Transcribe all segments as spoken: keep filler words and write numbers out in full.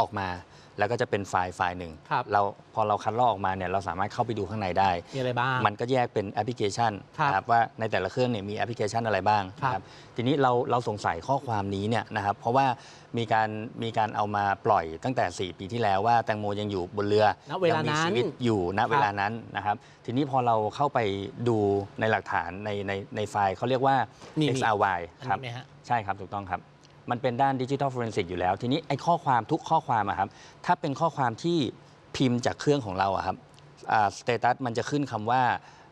ออกมาแล้วก็จะเป็นไฟล์ไฟล์หนึ่งเราพอเราคัดลอกออกมาเนี่ยเราสามารถเข้าไปดูข้างในได้มีอะไรบ้างมันก็แยกเป็นแอปพลิเคชันนะครับว่าในแต่ละเครื่องเนี่ยมีแอปพลิเคชันอะไรบ้างครับทีนี้เราเราสงสัยข้อความนี้เนี่ยนะครับเพราะว่ามีการมีการเอามาปล่อยตั้งแต่สี่ปีที่แล้วว่าแตงโมยังอยู่บนเรือยังมีชีวิตอยู่ณเวลานั้นนะครับทีนี้พอเราเข้าไปดูในหลักฐานในในในไฟล์เขาเรียกว่า เอ็กซ์ อาร์ วาย ครับใช่ครับถูกต้องครับมันเป็นด้านดิจิทัลฟอเรนซิกอยู่แล้วทีนี้ไอ้ข้อความทุกข้อความอะครับถ้าเป็นข้อความที่พิมพ์จากเครื่องของเราอะครับสเตตัสมันจะขึ้นคำว่า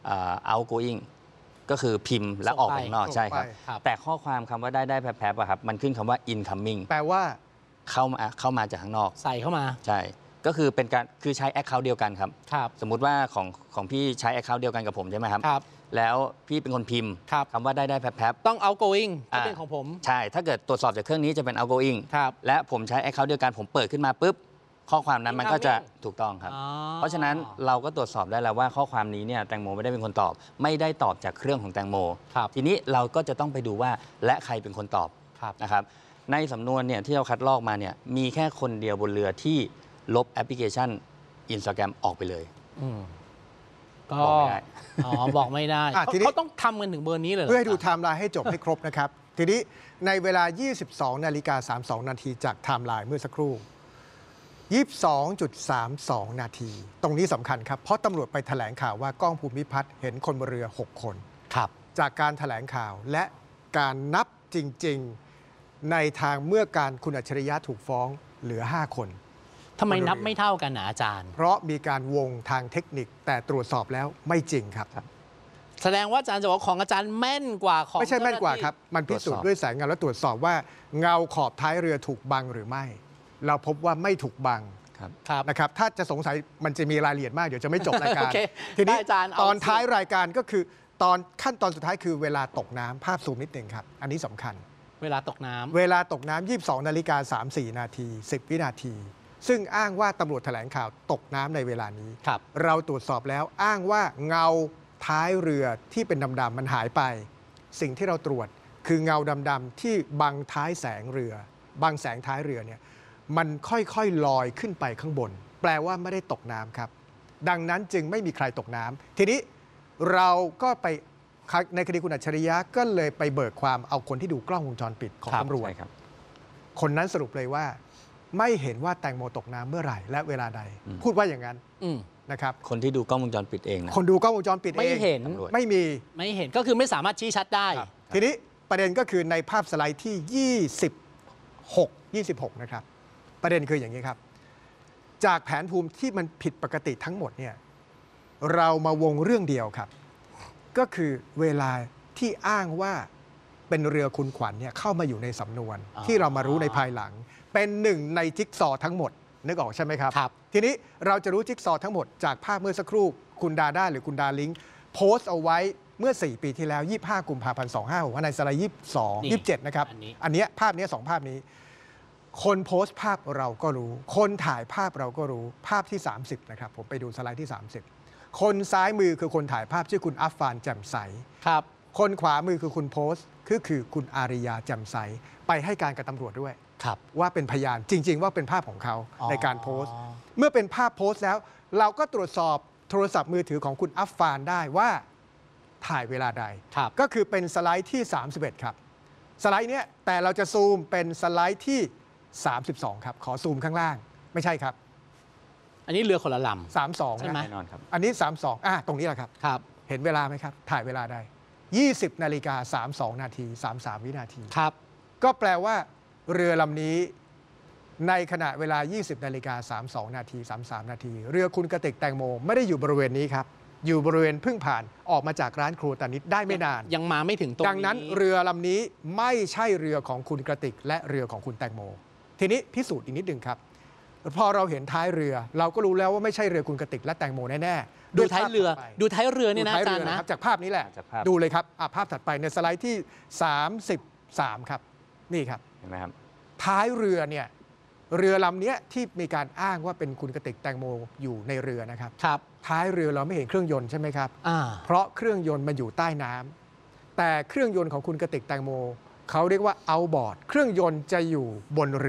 outgoing ก็คือพิมพ์และออกไปนอกใช่ครับแต่ข้อความคำว่าได้ได้แผลบๆอะครับมันขึ้นคำว่า incoming แปลว่าเข้ามาเข้ามาจากข้างนอกใส่เข้ามาใช่ก็คือเป็นการคือใช้ account เดียวกันครับสมมุติว่าของของพี่ใช้ account เดียวกันกับผมใช่ไหมครับแล้วพี่เป็นคนพิมพ์คำว่าได้ได้แผลบๆต้อง outgoing จะเป็นของผมใช่ถ้าเกิดตรวจสอบจากเครื่องนี้จะเป็น outgoing และผมใช้ account เดียวกันผมเปิดขึ้นมาปุ๊บข้อความนั้นมันก็จะถูกต้องครับเพราะฉะนั้นเราก็ตรวจสอบได้แล้วว่าข้อความนี้เนี่ยแตงโมไม่ได้เป็นคนตอบไม่ได้ตอบจากเครื่องของแตงโมทีนี้เราก็จะต้องไปดูว่าและใครเป็นคนตอบนะครับในสำนวนเนี่ยที่เราคัดลอกมาเนี่ยมีแค่คนเดียวบนเรือที่ลบแอปพลิเคชัน Instagram ออกไปเลยก็อ๋อบอกไม่ได้เขาต้องทำกันถึงเบอร์นี้เลยเพื่อให้ดูไทม์ไลน์ให้จบให้ครบนะครับทีนี้ในเวลา ยี่สิบสองนาฬิกาสามสิบสอง นาทีจากไทม์ไลน์เมื่อสักครู่ ยี่สิบสองจุดสามสอง นาทีตรงนี้สำคัญครับเพราะตำรวจไปแถลงข่าวว่าก้องภูมิพัฒน์เห็นคนบนเรือหกคนครับจากการแถลงข่าวและการนับจริงๆในทางเมื่อการคุณอัจฉริยะถูกฟ้องเหลือห้าคนทำไมนับไม่เท่ากันนะอาจารย์เพราะมีการวงทางเทคนิคแต่ตรวจสอบแล้วไม่จริงครับแสดงว่าอาจารย์จะบอกของอาจารย์แม่นกว่าของไม่ใช่แม่นกว่าครับมันพิสูจน์ด้วยแสงเงาและตรวจสอบว่าเงาขอบท้ายเรือถูกบังหรือไม่เราพบว่าไม่ถูกบังนะครับถ้าจะสงสัยมันจะมีรายละเอียดมากเดี๋ยวจะไม่จบรายการทีนี้ตอนท้ายรายการก็คือตอนขั้นตอนสุดท้ายคือเวลาตกน้ำภาพซูมนิดหนึ่งครับอันนี้สำคัญเวลาตกน้ำเวลาตกน้ำยี่สิบสองนาฬิกาสามสิบสี่นาทีสิบวินาทีซึ่งอ้างว่าตำรวจแถลงข่าวตกน้ำในเวลานี้เราตรวจสอบแล้วอ้างว่าเงาท้ายเรือที่เป็นดำๆมันหายไปสิ่งที่เราตรวจคือเงาดำๆที่บังท้ายแสงเรือบังแสงท้ายเรือเนี่ยมันค่อยๆลอยขึ้นไปข้างบนแปลว่าไม่ได้ตกน้ำครับดังนั้นจึงไม่มีใครตกน้ำทีนี้เราก็ไปในคดีคุณอัจฉริยะก็เลยไปเบิกความเอาคนที่ดูกล้องวงจรปิดของตำรวจคนนั้นสรุปเลยว่าไม่เห็นว่าแตงโมตกน้ำเมื่อไหร่และเวลาใดพูดว่าอย่างนั้นนะครับคนที่ดูกล้องวงจรปิดเองนะคนดูกล้องวงจรปิดเองไม่เห็นไม่มีไม่เห็นก็คือไม่สามารถชี้ชัดได้ทีนี้ประเด็นก็คือในภาพสไลด์ที่ยี่สิบหก ยี่สิบหกนะครับประเด็นคืออย่างนี้ครับจากแผนภูมิที่มันผิดปกติทั้งหมดเนี่ยเรามาวงเรื่องเดียวครับก็คือเวลาที่อ้างว่าเป็นเรือคุณขวัญเนี่ยเข้ามาอยู่ในสำนวนที่เรามารู้ในภายหลังเป็นหนึ่งในจิ๊กซอว์ทั้งหมดนึกออกใช่ไหมครับทีนี้เราจะรู้จิ๊กซอว์ทั้งหมดจากภาพเมื่อสักครู่คุณดาด้าหรือคุณดาลิงโพสต์เอาไว้เมื่อสี่ปีที่แล้วยี่สิบห้ากุมภาพันธ์สองพันห้าร้อยหกสิบในสไลด์ยี่สิบสอง ยี่สิบเจ็ดนะครับอันนี้ภาพนี้สองภาพนี้คนโพสต์ภาพเราก็รู้คนถ่ายภาพเราก็รู้ภาพที่สามสิบนะครับผมไปดูสไลด์ที่สามสิบคนซ้ายมือคือคนถ่ายภาพชื่อคุณอัฟฟานแจ่มใสครับคนขวามือคือคุณโพสต์คือคือคุณอาริยาแจ่มใสไปให้การกับตำรวจด้วยว่าเป็นพยานจริงๆว่าเป็นภาพของเขาในการโพสต์เมื่อเป็นภาพโพสต์แล้วเราก็ตรวจสอบโทรศัพท์มือถือของคุณอัฟฟานได้ว่าถ่ายเวลาใดก็คือเป็นสไลด์ที่สามสิบเอ็ดครับสไลด์นี้แต่เราจะซูมเป็นสไลด์ที่สามสิบสองครับขอซูมข้างล่างไม่ใช่ครับอันนี้เรือคนละลำสามสิบสองใช่ไหมอันนี้สามสิบสองอ่ะตรงนี้แหละครับครับเห็นเวลาไหมครับถ่ายเวลาได้ยี่สิบนาฬิกาสามสิบสองนาทีสามสิบสามวินาทีครับก็แปลว่าเรือลำนี้ในขณะเวลายี่สิบนาฬิกาสามสิบสองนาทีสามสิบสามนาทีเรือคุณกติกแตงโมไม่ได้อยู่บริเวณนี้ครับอยู่บริเวณเพิ่งผ่านออกมาจากร้านครัวตานิดได้ไม่นานยังมาไม่ถึงตรงนี้ดังนั้นเรือลำนี้ไม่ใช่เรือของคุณกติกและเรือของคุณแตงโมทีนี้พิสูจน์อีกนิดหนึ่งครับพอเราเห็นท้ายเรือเราก็รู้แล้วว่าไม่ใช่เรือคุณกติกและแตงโมแน่ๆดูท้ายเรือดูท้ายเรือเนี่ยนะอาจารย์นะจากภาพนี้แหละดูเลยครับภาพถัดไปในสไลด์ที่สามสิบสามครับนี่ครับเห็นไหมครับท้ายเรือเนี่ยเรือลำนี้ที่มีการอ้างว่าเป็นคุณกติกแตงโมอยู่ในเรือนะครับครับท้ายเรือเราไม่เห็นเครื่องยนต์ใช่ไหมครับเพราะเครื่องยนต์มันอยู่ใต้น้ำแต่เครื่องยนต์ของคุณกติกแตงโมเขาเรียกว่าเอาบอร์ดเครื่องยนต์จะอยู่บนเรือ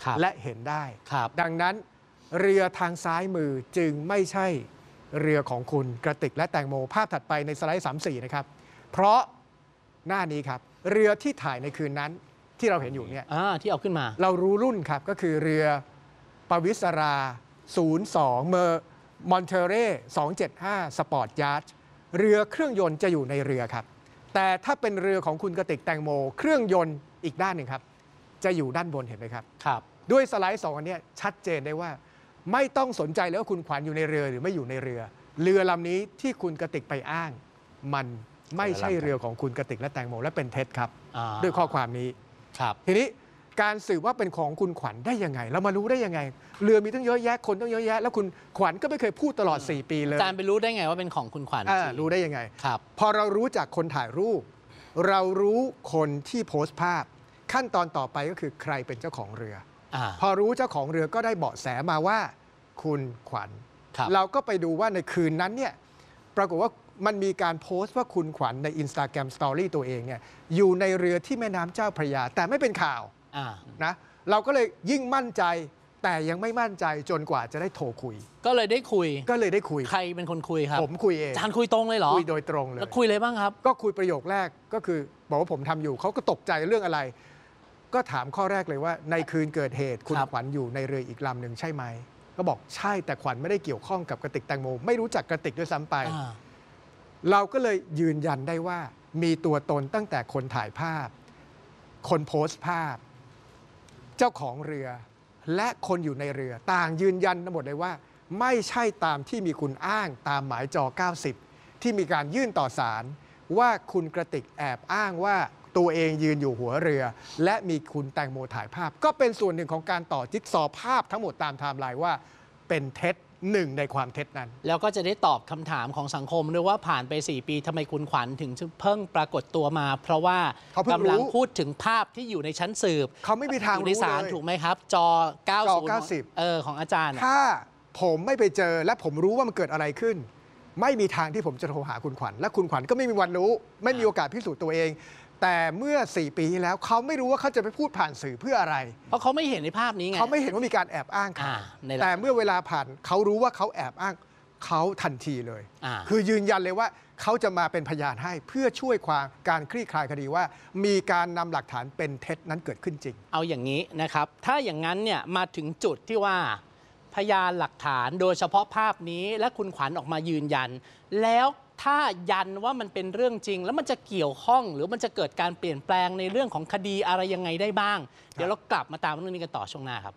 และเห็นได้ครับดังนั้นเรือทางซ้ายมือจึงไม่ใช่เรือของคุณกระติกและแตงโมภาพถัดไปในสไลด์สามสี่นะครับเพราะหน้านี้ครับเรือที่ถ่ายในคืนนั้นที่เราเห็นอยู่เนี่ยอ่าที่เอาขึ้นมาเรารู้รุ่นครับก็คือเรือปวิสรา ศูนย์สอง เมอร์มอนเทเร่สองเจ็ดห้าสปอร์ตยาร์ดเรือเครื่องยนต์จะอยู่ในเรือครับแต่ถ้าเป็นเรือของคุณกติกแตงโมเครื่องยนต์อีกด้านหนึ่งครับจะอยู่ด้านบนเห็นไหมครับครับด้วยสไลด์สองอันนี้ชัดเจนได้ว่าไม่ต้องสนใจแล้วว่าคุณขวัญอยู่ในเรือหรือไม่อยู่ในเรือ เรือลำนี้ที่คุณกติกไปอ้าง มันไม่ใช่เรือของคุณกติกและแตงโมและเป็นเท็จครับด้วยข้อความนี้ครับทีนี้การสืบว่าเป็นของคุณขวัญได้ยังไงเรามารู้ได้ยังไงเรือมีตั้งเยอะแยะคนตั้งเยอะแยะแล้วคุณขวัญก็ไม่เคยพูดตลอดสี่ปีเลยอาจารย์ไปรู้ได้ไงว่าเป็นของคุณขวัญรู้ได้ยังไงครับพอเรารู้จากคนถ่ายรูป เรารู้คนที่โพสต์ภาพขั้นตอนต่อไปก็คือใครเป็นเจ้าของเรืออพอรู้เจ้าของเรือก็ได้เบาะแสมาว่าคุณขวัญเราก็ไปดูว่าในคืนนั้นเนี่ยปรากฏว่ามันมีการโพสต์ว่าคุณขวัญใน Instagram Story ตัวเองเนี่ยอยู่ในเรือที่แม่น้ำเจ้าพระยาแต่ไม่เป็นข่าวนะเราก็เลยยิ่งมั่นใจแต่ยังไม่มั่นใจจนกว่าจะได้โทรคุยก็เลยได้คุยก็เลยได้คุยใครเป็นคนคุยครับผมคุยเองอาจารย์คุยตรงเลยเหรอคุยโดยตรงเลยแล้วคุยเลยบ้างครับก็คุยประโยคแรกก็คือบอกว่าผมทำอยู่เขาก็ตกใจเรื่องอะไรก็ถามข้อแรกเลยว่าในคืนเกิดเหตุคุณขวัญอยู่ในเรืออีกลำหนึ่งใช่ไหมก็บอกใช่แต่ขวัญไม่ได้เกี่ยวข้องกับกระติกแตงโมไม่รู้จักกระติกด้วยซ้ำไปเราก็เลยยืนยันได้ว่ามีตัวตนตั้งแต่คนถ่ายภาพคนโพสต์ภาพเจ้าของเรือและคนอยู่ในเรือต่างยืนยันทั้งหมดเลยว่าไม่ใช่ตามที่มีคุณอ้างตามหมายจอเก้าสิบที่มีการยื่นต่อศาลว่าคุณกระติกแอบอ้างว่าตัวเองยืนอยู่หัวเรือและมีคุณแตงโมถ่ายภาพก็เป็นส่วนหนึ่งของการต่อจิ๊กซอว์ภาพทั้งหมดตามไทม์ไลน์ว่าเป็นเท็จหนึ่งในความเท็จนั้นแล้วก็จะได้ตอบคำถามของสังคมด้วยว่าผ่านไปสี่ปีทำไมคุณขวัญถึงเพิ่งปรากฏตัวมาเพราะว่ากำลังพูดถึงภาพที่อยู่ในชั้นสืบเขาไม่มีทางรู้เลยในศาลถูกไหมครับจอเก้าสิบเออของอาจารย์ถ้าผมไม่ไปเจอและผมรู้ว่ามันเกิดอะไรขึ้นไม่มีทางที่ผมจะโทรหาคุณขวัญและคุณขวัญก็ไม่มีวันรู้ไม่มีโอกาสพิสูจน์ตัวเองแต่เมื่อสี่ปีที่แล้วเขาไม่รู้ว่าเขาจะไปพูดผ่านสื่อเพื่ออะไรเพราะเขาไม่เห็นในภาพนี้ไงเขาไม่เห็นว่ามีการแอบอ้างเขาแต่เมื่อเวลาผ่านเขารู้ว่าเขาแอบอ้างเขาทันทีเลยคือยืนยันเลยว่าเขาจะมาเป็นพยานให้เพื่อช่วยความการคลี่คลายคดีว่ามีการนำหลักฐานเป็นเท็จนั้นเกิดขึ้นจริงเอาอย่างนี้นะครับถ้าอย่างนั้นเนี่ยมาถึงจุดที่ว่าพยานหลักฐานโดยเฉพาะภาพนี้และคุณขวัญออกมายืนยันแล้วถ้ายันว่ามันเป็นเรื่องจริงแล้วมันจะเกี่ยวข้องหรือมันจะเกิดการเปลี่ยนแปลงในเรื่องของคดีอะไรยังไงได้บ้างเดี๋ยวเรากลับมาตามเรื่องนี้กันต่อช่วงหน้าครับ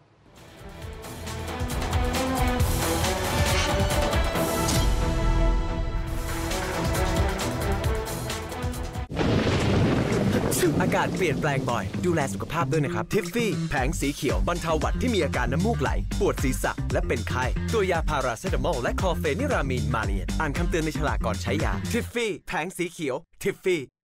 อากาศเปลี่ยนแปลงบ่อยดูแลสุขภาพด้วยนะครับทิฟฟี่แผงสีเขียวบรรเทาหวัดที่มีอาการน้ำมูกไหลปวดศีรษะและเป็นไข้ตัวยาพาราเซตามอลและคลอเฟนิรามีนมาเลียนอ่านคำเตือนในฉลากก่อนใช้ยาทิฟฟี่แผงสีเขียวทิฟฟี่